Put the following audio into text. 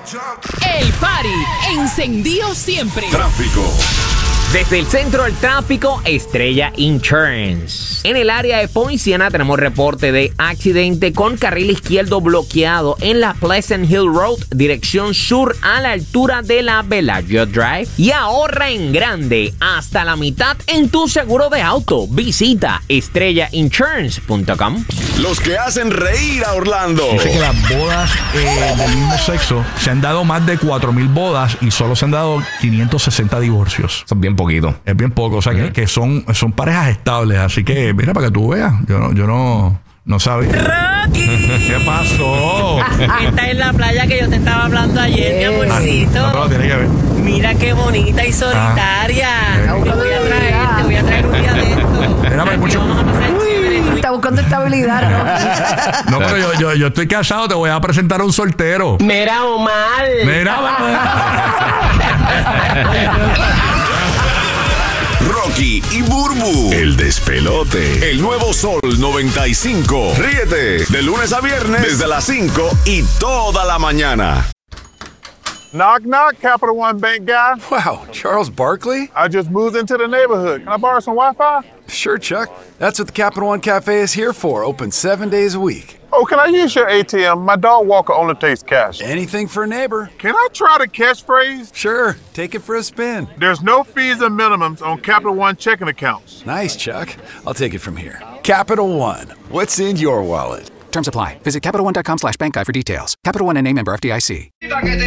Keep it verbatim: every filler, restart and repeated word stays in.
El party encendido siempre. Tráfico. Desde el centro del tráfico, Estrella Insurance. En el área de Poinciana tenemos reporte de accidente con carril izquierdo bloqueado en la Pleasant Hill Road, dirección sur a la altura de la Bellagio Drive. Y ahorra en grande, hasta la mitad en tu seguro de auto. Visita estrella insurance punto com. Los que hacen reír a Orlando. Dice que las bodas eh, del mismo sexo se han dado más de cuatro mil bodas y solo se han dado quinientos sesenta divorcios. Son bien poquito. Es bien poco, o sea, uh-huh. que, que son, son parejas estables. Así que, mira, para que tú veas, yo no, yo no, no sabía. ¡Rocky! ¿Qué pasó? Esta es la playa que yo te estaba hablando ayer, mi amorcito. No, no, tiene que ver. Mira qué bonita y solitaria. Ah. Te voy a traer, te voy a traer un día de esto. Mira, pero mucho... Vamos a pasar chévere. Está buscando estabilidad, ¿no? No, pero yo, yo, yo estoy casado, te voy a presentar a un soltero. Mira, Omar. Mira, Rocky y Burbu, el despelote. El nuevo Sol noventa y cinco. Ríete de lunes a viernes desde las cinco y toda la mañana. Knock, knock, Capital One Bank guy. Wow, Charles Barkley? I just moved into the neighborhood. Can I borrow some Wi-Fi? Sure, Chuck. That's what the Capital One Cafe is here for, open seven days a week. Oh, can I use your A T M? My dog Walker only takes cash. Anything for a neighbor. Can I try the catchphrase? Sure, take it for a spin. There's no fees and minimums on Capital One checking accounts. Nice, Chuck. I'll take it from here. Capital One. What's in your wallet? Terms apply. Visit CapitalOne.com slash bank guide for details. Capital One N A member F D I C.